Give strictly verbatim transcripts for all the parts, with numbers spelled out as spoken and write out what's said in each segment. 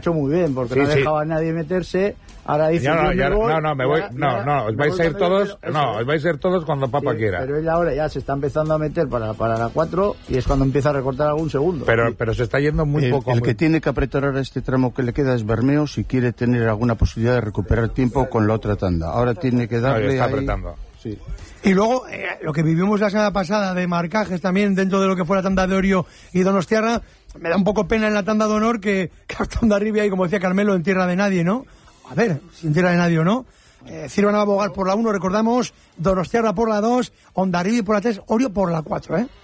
hecho muy bien, porque sí, no sí. dejaba a nadie meterse. Ahora dice, no, no, me ya, voy, no, no, me voy, ya, no, ya, no, os vais a ir todos, pero, no, os vais a ir todos cuando Papa sí, quiera. Pero él ahora ya se está empezando a meter para, para la cuatro y es cuando empieza a recortar algún segundo. Pero, pero se está yendo muy el, poco. El muy... que tiene que apretar ahora este tramo que le queda es Bermeo si quiere tener alguna posibilidad de recuperar tiempo con la otra tanda. Ahora tiene que darle. No, está ahí... apretando. Sí. Y luego, eh, lo que vivimos la semana pasada de marcajes también dentro de lo que fue la tanda de Orio y Donostiarra, me da un poco pena en la tanda de honor que, que hasta Hondarribia ahí, como decía Carmelo, en tierra de nadie, ¿no? A ver, si en tierra de nadie o no. Eh, Cirvan a abogar por la uno, recordamos, Donostiarra por la dos, Hondarribia por la tres, Orio por la cuatro, ¿eh?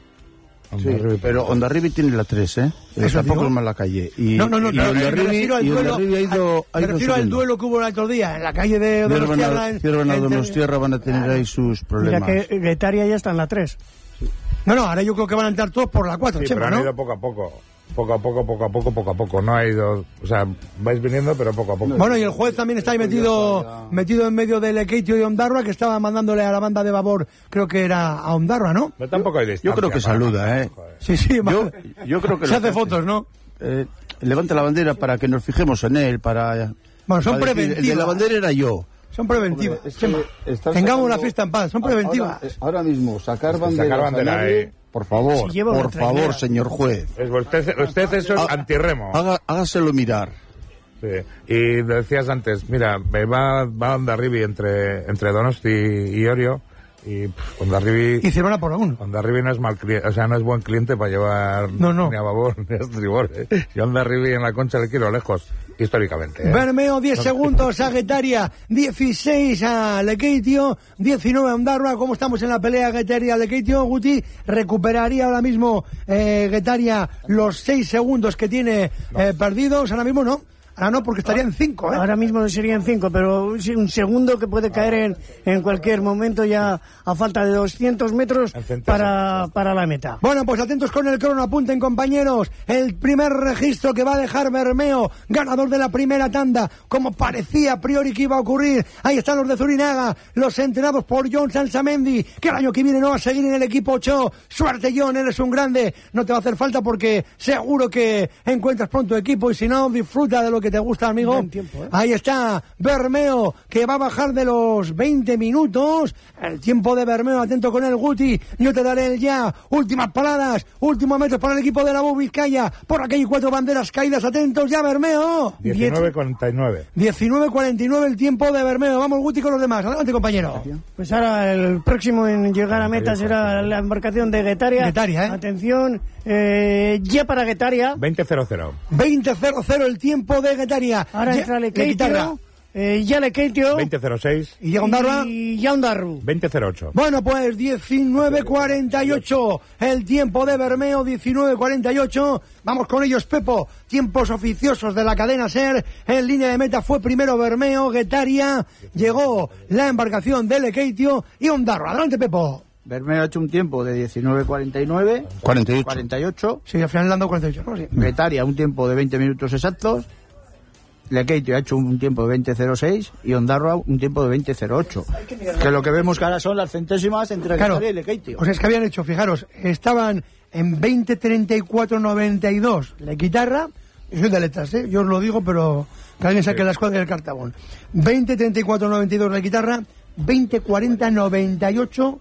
Sí, pero Hondarribia tiene la tres, ¿eh? Eso tampoco digo? Es más la calle. Y, no, no, no, y no me refiero al duelo, ha ido, al, me refiero al duelo que hubo el otro día en la calle de Donostiarra. Cirvan a Donostiarra van a tener ahí sus problemas. Mira que Guetaria ya está en la tres. Sí. No, no, ahora yo creo que van a entrar todos por la cuatro, sí, Chema, pero han ¿no? ido poco a poco. Poco a poco, poco a poco, poco a poco. No ha ido... O sea, vais viniendo, pero poco a poco. Bueno, y el juez también está ahí metido metido en medio de Lekeitio y Ondarroa, que estaba mandándole a la banda de Babor, creo que era a Ondarroa, ¿no? Pero tampoco hay distancia. Yo creo que saluda, ¿eh? Sí, sí. Yo, yo creo que... Se hace fotos, ¿no? Eh, levanta la bandera para que nos fijemos en él, para... Bueno, son para preventivas. Decir, el de la bandera era yo. Son preventivas. Hombre, es que tengamos una fiesta en paz, son preventivas. Ahora, ahora mismo, sacar bandera... Sacar bandera ahí... Por favor, si por favor, señor juez. Es, usted, usted eso es antirremo. Haga, hágaselo mirar. Sí. Y decías antes, mira, va, va Hondarribia entre, entre Donosti y Orio. Y Hondarribia... Y Cirvan por la uno. Hondarribia no es mal cliente, o sea, no es buen cliente para llevar no, no. ni a Babor ni a Estribor. ¿eh? Yo Hondarribia en la Concha le quiero lejos, históricamente. ¿eh? Bermeo, diez segundos a Guetaria, dieciséis a Lekeitio, diecinueve a Ondarroa. ¿Cómo estamos en la pelea Guetaria-Lekeitio? Guti, ¿recuperaría ahora mismo eh, Guetaria los seis segundos que tiene no. eh, perdidos? Ahora mismo no. Ahora no, porque estaría en cinco, ¿eh? Ahora mismo serían cinco, pero un segundo que puede caer en, en cualquier momento ya a falta de doscientos metros para, para la meta. Bueno, pues atentos con el crono, apunten compañeros. El primer registro que va a dejar Bermeo, ganador de la primera tanda, como parecía a priori que iba a ocurrir. Ahí están los de Zurinaga, los entrenados por John Salsamendi, que el año que viene no va a seguir en el equipo ocho. Suerte, John, eres un grande. No te va a hacer falta porque seguro que encuentras pronto equipo y si no, disfruta de lo que te gusta, amigo. Tiempo, ¿eh? Ahí está Bermeo, que va a bajar de los veinte minutos. El tiempo de Bermeo, atento con el Guti. Yo te daré el ya. Últimas paradas, últimos metros para el equipo de la U Vizcaya. Por aquí hay cuatro banderas caídas, atentos ya, Bermeo. diecinueve cuarenta y nueve. diecinueve cuarenta y nueve el tiempo de Bermeo. Vamos, Guti, con los demás. Adelante, compañero. Pues ahora el próximo en llegar a meta será la embarcación de Guetaria. Guetaria, ¿eh? Atención, eh, ya para Guetaria. veinte cero cero. veinte cero cero el tiempo de Guetaria. Ahora entra Lekeitio, eh, ya Lekeitio. veinte cero seis. Y ya Ondarroa. Y ya Ondarru. veinte cero ocho. Bueno, pues diecinueve cuarenta y ocho el tiempo de Bermeo, diecinueve cuarenta y ocho. Vamos con ellos, Pepo. Tiempos oficiosos de la cadena SER. En línea de meta fue primero Bermeo, Guetaria. Llegó la embarcación de Lekeitio y Ondarroa. Adelante, Pepo. Bermeo ha hecho un tiempo de diecinueve cuarenta y nueve. cuarenta y ocho. cuarenta y ocho. Sí, al final le han dado cuarenta y ocho, ¿no? Sí. Guetaria un tiempo de veinte minutos exactos. Lekeitio ha hecho un tiempo de veinte cero seis y Ondarroa un tiempo de veinte cero ocho. Que lo que vemos que ahora son las centésimas entre claro, Guetaria y Lekeitio. Pues es que habían hecho, fijaros, estaban en veinte treinta y cuatro noventa y dos Lequitarra. Yo soy de letras, ¿eh? Yo os lo digo, pero que alguien saque sí. la escuadra del cartabón. veinte treinta y cuatro noventa y dos Lequitarra, veinte cuarenta noventa y ocho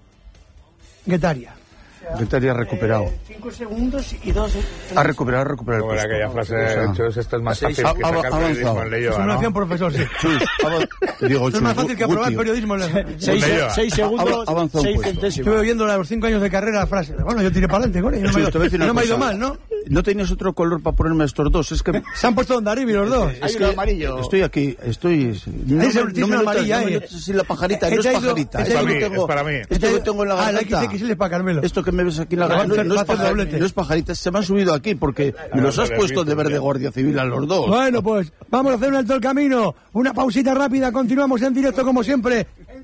Guetaria. Guetaria ha recuperado. Eh, cinco segundos y dos. Ha recuperado, ha recuperado. Como aquella frase de Chus, esto es más fácil ha, que ha, sacar periodismo en Leyoa, Eso no hacía un profesor, sí. Chus, digo, es más fácil que aprobar periodismo en Leyoa. Seis, seis segundos, ha, seis centésimos. Estuve oyendo a los cinco años de carrera la frase. Bueno, yo tiré para adelante con ella. No, Chus, no me ha ido mal, ¿no? No tenías otro color para ponerme estos dos. Es que se han puesto Hondarribia los dos. Hay un amarillo. Estoy aquí, estoy. No, es no, no me amarilla, no si la pajarita, no es pajarita. Es para mí, es para mí. Esto que tengo en la garganta. Ah, la X X L es para Carmelo. Esto que me ves aquí en la garganta no es pajarita, no es pajarita. Se me han subido aquí porque me los has puesto de verde Guardia Civil a los dos. Bueno, pues vamos a hacer un alto el camino. Una pausita rápida. Continuamos en directo como siempre.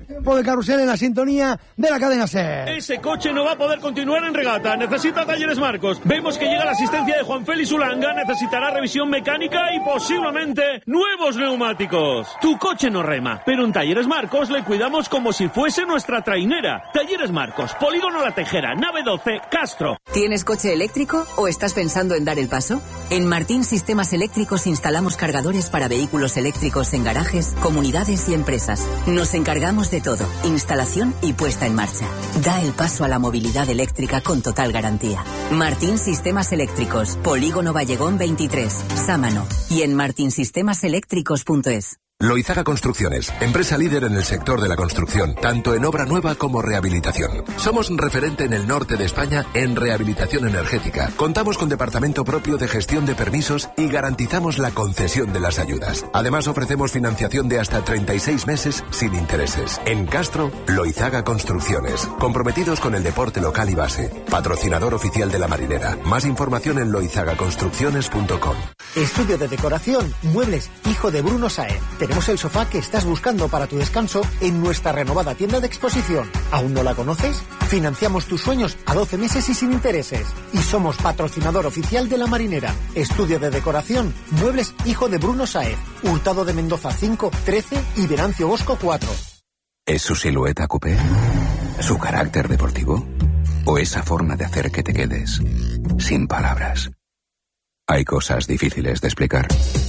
tiempo de carrusel en la sintonía de la cadena SER. Ese coche no va a poder continuar en regata. Necesita Talleres Marcos. Vemos que llega la asistencia de Juan Félix Ulanga. Necesitará revisión mecánica y posiblemente nuevos neumáticos. Tu coche no rema, pero en Talleres Marcos le cuidamos como si fuese nuestra trainera. Talleres Marcos, Polígono La Tejera, nave doce, Castro. ¿Tienes coche eléctrico o estás pensando en dar el paso? En Martín Sistemas Eléctricos instalamos cargadores para vehículos eléctricos en garajes, comunidades y empresas. Nos encargamos de todo, instalación y puesta en marcha. Da el paso a la movilidad eléctrica con total garantía. Martín Sistemas Eléctricos, Polígono Vallegón veintitrés, Sámano, y en martin sistemas eléctricos punto es. Loizaga Construcciones, empresa líder en el sector de la construcción, tanto en obra nueva como rehabilitación. Somos referente en el norte de España en rehabilitación energética. Contamos con departamento propio de gestión de permisos y garantizamos la concesión de las ayudas. Además, ofrecemos financiación de hasta treinta y seis meses sin intereses. En Castro, Loizaga Construcciones, comprometidos con el deporte local y base. Patrocinador oficial de la Marinera. Más información en loizaga construcciones punto com. Estudio de decoración, muebles, hijo de Bruno Sáenz. Tenemos el sofá que estás buscando para tu descanso en nuestra renovada tienda de exposición. ¿Aún no la conoces? Financiamos tus sueños a doce meses y sin intereses. Y somos patrocinador oficial de la Marinera. Estudio de decoración, muebles, hijo de Bruno Sáenz. Hurtado de Mendoza cinco, trece y Venancio Bosco cuatro. ¿Es su silueta coupé? ¿Su carácter deportivo? ¿O esa forma de hacer que te quedes sin palabras? Hay cosas difíciles de explicar.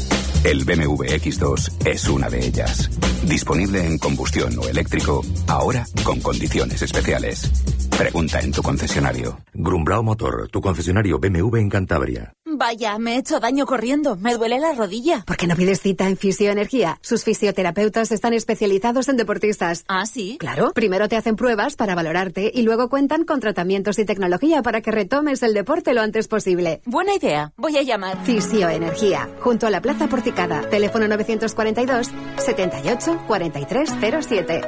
El B M W X dos es una de ellas. Disponible en combustión o eléctrico, ahora con condiciones especiales. Pregunta en tu concesionario. Grumbrao Motor, tu concesionario B M W en Cantabria. Vaya, me he hecho daño corriendo. Me duele la rodilla. ¿Por qué no pides cita en Fisioenergía? Sus fisioterapeutas están especializados en deportistas. ¿Ah, sí? Claro. Primero te hacen pruebas para valorarte y luego cuentan con tratamientos y tecnología para que retomes el deporte lo antes posible. Buena idea. Voy a llamar. Fisioenergía. Junto a la Plaza Porticada. Teléfono novecientos cuarenta y dos, setenta y ocho, cuarenta y tres cero siete.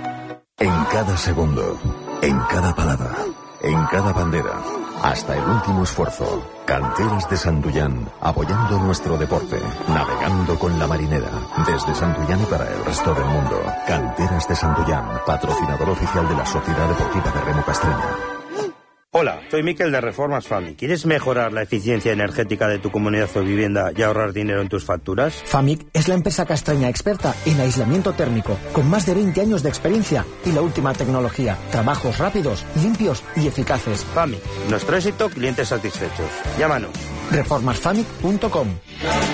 En cada segundo, en cada palabra, en cada bandera, hasta el último esfuerzo. Canteras de Santullán, apoyando nuestro deporte, navegando con la Marinera, desde Santullán y para el resto del mundo. Canteras de Santullán, patrocinador oficial de la Sociedad Deportiva de Remo Castreña. Hola, soy Miquel de Reformas Famic. ¿Quieres mejorar la eficiencia energética de tu comunidad o vivienda y ahorrar dinero en tus facturas? Famic es la empresa castreña experta en aislamiento térmico, con más de veinte años de experiencia y la última tecnología. Trabajos rápidos, limpios y eficaces. Famic, nuestro éxito, clientes satisfechos. Llámanos. reformas famic punto com.